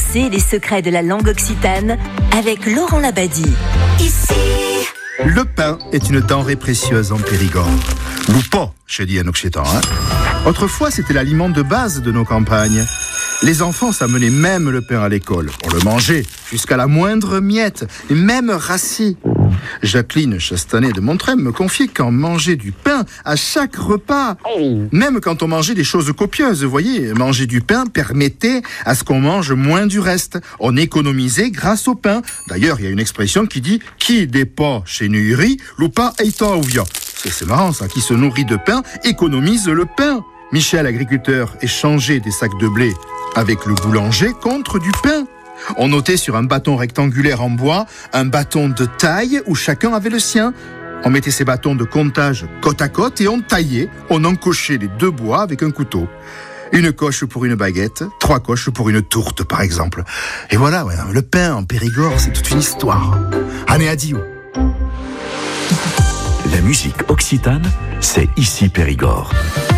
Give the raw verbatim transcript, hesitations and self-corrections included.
Connaissez les secrets de la langue occitane avec Laurent Labadie. Ici... Le pain est une denrée précieuse en Périgord. Ou pas, je dis en occitan. Hein. Autrefois, c'était l'aliment de base de nos campagnes. Les enfants s'amenaient même le pain à l'école. On le mangeait jusqu'à la moindre miette, et même rassis. Jacqueline Chastanet de Montrem me confiait qu'on mangeait du pain à chaque repas. Même quand on mangeait des choses copieuses, vous voyez, manger du pain permettait à ce qu'on mange moins du reste. On économisait grâce au pain. D'ailleurs, il y a une expression qui dit « Qui n'est pas chez Nuiri, loupa eita ouvia ». C'est marrant ça, qui se nourrit de pain économise le pain. Michel, agriculteur, échangeait des sacs de blé avec le boulanger contre du pain. On notait sur un bâton rectangulaire en bois un bâton de taille où chacun avait le sien. On mettait ces bâtons de comptage côte à côte et on taillait, on encochait les deux bois avec un couteau. Une coche pour une baguette, trois coches pour une tourte par exemple. Et voilà, ouais, le pain en Périgord, c'est toute une histoire. Année adieu. La musique occitane, c'est ici Périgord.